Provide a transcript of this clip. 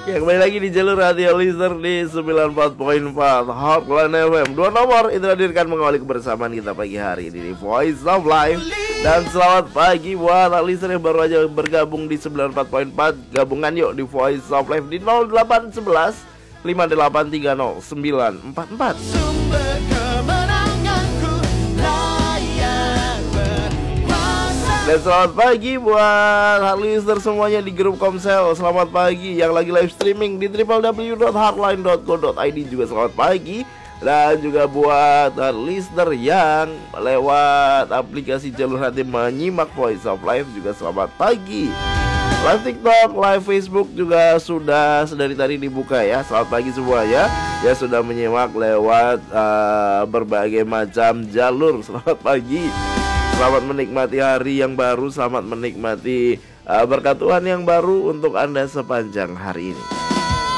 Ya, kembali lagi di jalur radio listener di 94.4 Hotline FM. Dua nomor itu hadirkan mengawali kebersamaan kita pagi hari ini di Voice of Life. Dan selamat pagi buat listener yang baru aja bergabung di 94.4. Gabungan yuk di Voice of Life di 0811 5830 944. Sumber kemenanganku, layak berkuasa. Dan selamat pagi buat listener semuanya di grup Komsel. Selamat pagi yang lagi live streaming di www.hardline.co.id juga selamat pagi. Dan juga buat listener yang lewat aplikasi jalur hati menyimak Voice of Life juga selamat pagi. Live TikTok, live Facebook juga sudah dari tadi dibuka ya. Selamat pagi semuanya. Ya sudah menyimak lewat berbagai macam jalur. Selamat pagi. Selamat menikmati hari yang baru. Selamat menikmati berkat Tuhan yang baru untuk Anda sepanjang hari ini.